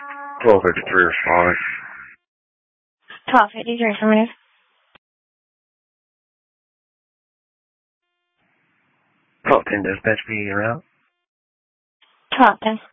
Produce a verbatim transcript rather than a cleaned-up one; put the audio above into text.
twelve fifty-three responding. twelve fifty-three, somebody. twelve ten dispatch, be around. twelve ten.